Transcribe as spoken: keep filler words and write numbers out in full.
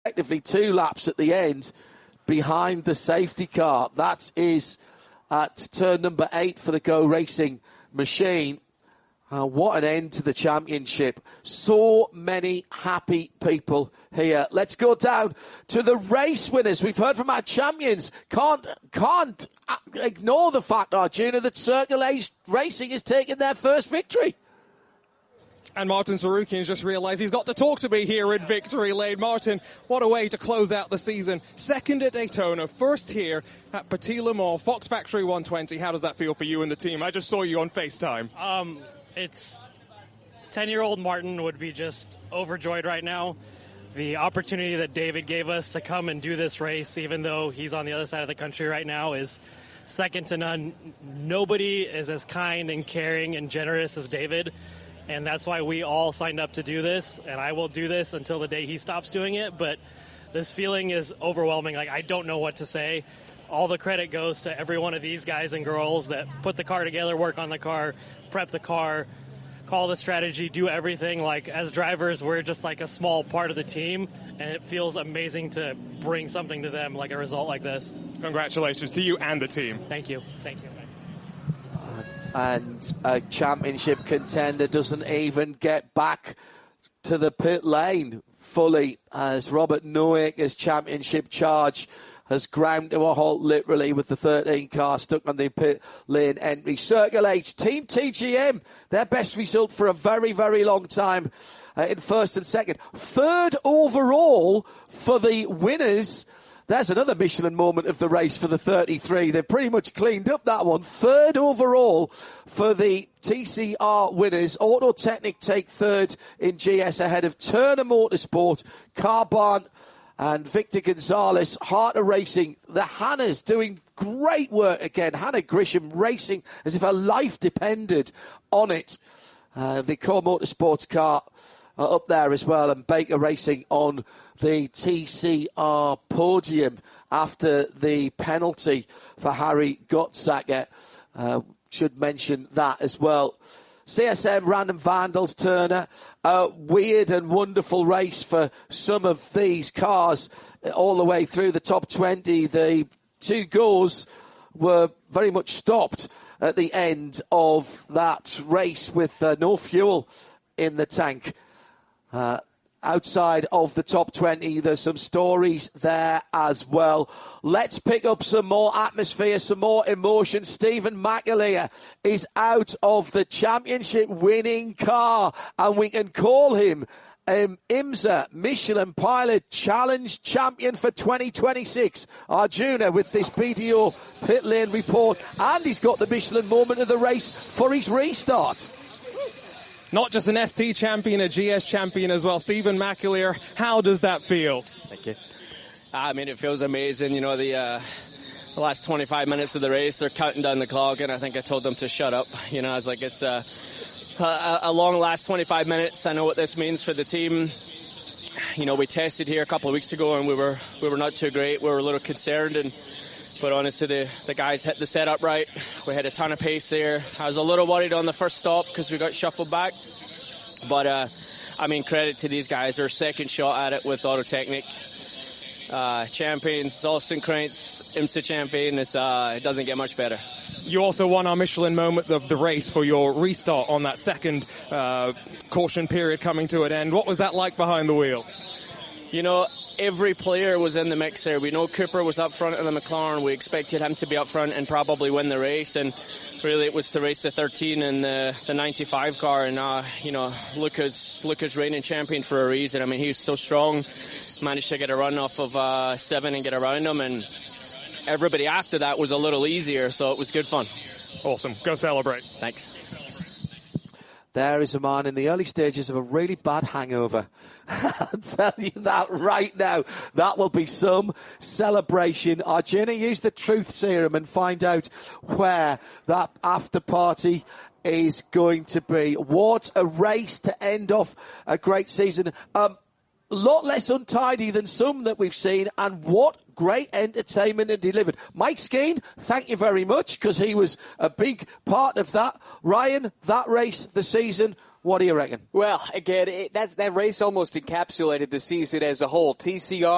effectively two laps at the end behind the safety car. That is at turn number eight for the Go Racing machine. Uh, what an end to the championship. So many happy people here. Let's go down to the race winners. We've heard from our champions. Can't can't ignore the fact, Arjuna, that Circle H Racing is taking their first victory. And Martin Sarukian just realised he's got to talk to me here in Victory Lane. Martin, what a way to close out the season. Second at Daytona, first here at Petit Le Mans, Fox Factory one twenty. How does that feel for you and the team? I just saw you on FaceTime. Um... It's ten-year-old Martin would be just overjoyed right now. The opportunity that David gave us to come and do this race, even though he's on the other side of the country right now, is second to none. Nobody is as kind and caring and generous as David, and that's why we all signed up to do this, and I will do this until the day he stops doing it, but this feeling is overwhelming. Like, I don't know what to say. All the credit goes to every one of these guys and girls that put the car together, work on the car, prep the car, call the strategy, do everything. Like, as drivers, we're just like a small part of the team, and it feels amazing to bring something to them like a result like this. Congratulations to you and the team. Thank you. Thank you. Uh, and a championship contender doesn't even get back to the pit lane fully as Robert Nowick's championship charge has ground to a halt literally with the thirteen car stuck on the pit lane entry. Circle H, Team T G M, their best result for a very, very long time uh, in first and second. Third overall for the winners. There's another Michelin moment of the race for the thirty-three. They've pretty much cleaned up that one. Third overall for the T C R winners. Autotechnic take third in G S ahead of Turner Motorsport, Carbon, and Victor Gonzalez. Heart of Racing, the Hannahs doing great work again. Hannah Grisham racing as if her life depended on it. Uh, the Core Motorsports car uh, up there as well, and Baker Racing on the T C R podium after the penalty for Harry Gottsacker. Uh, should mention that as well. C S M, Random Vandals, Turner. A weird and wonderful race for some of these cars all the way through the top twenty. The two goals were very much stopped at the end of that race with uh, no fuel in the tank. Uh, outside of the top twenty, there's some stories there as well. Let's pick up some more atmosphere, some more emotion. Stephen McAleer is out of the championship winning car, and we can call him um, IMSA Michelin Pilot Challenge Champion for twenty twenty-six. Arjuna with this P D O pit lane report, and he's got the Michelin moment of the race for his restart. Not just an S T champion, a G S champion as well. Stephen McAleer, how does that feel? Thank you. I mean, it feels amazing. You know, the, uh, the last twenty-five minutes of the race, they're counting down the clock, and I think I told them to shut up. You know, I was like, it's uh, a, a long last twenty-five minutes. I know what this means for the team. You know, we tested here a couple of weeks ago, and we were we were not too great. We were a little concerned, and but honestly, the, the guys hit the setup right. We had a ton of pace there. I was a little worried on the first stop because we got shuffled back. But, uh, I mean, credit to these guys. Their second shot at it with Autotechnic. Uh, champions, Austin Krantz, IMSA champion. It's, uh, it doesn't get much better. You also won our Michelin moment of the race for your restart on that second uh, caution period coming to an end. What was that like behind the wheel? You know, every player was in the mix there. We know Cooper was up front in the McLaren. We expected him to be up front and probably win the race. And really, it was to race the thirteen and the, the ninety-five car. And, uh, you know, Luca's, Luca's reigning champion for a reason. I mean, he was so strong. Managed to get a run off of uh, seven and get around him. And everybody after that was a little easier. So it was good fun. Awesome. Go celebrate. Thanks. There is a man in the early stages of a really bad hangover. I'll tell you that right now. That will be some celebration. Arjuna, use the truth serum and find out where that after party is going to be. What a race to end off a great season. Um, a lot less untidy than some that we've seen, and what great entertainment it delivered. Mike Skeen, thank you very much, because he was a big part of that. Ryan, that race, the season, what do you reckon? Well, again, it, that, that race almost encapsulated the season as a whole. T C R